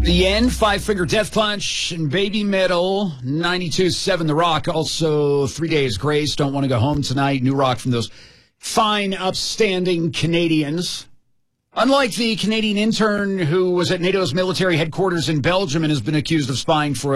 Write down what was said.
The End, Five Finger Death Punch, and Baby Metal, 92.7 The Rock. Also, 3 Days Grace, Don't Want to Go Home Tonight. New rock from those fine, upstanding Canadians. Unlike the Canadian intern who was at NATO's military headquarters in Belgium and has been accused of spying for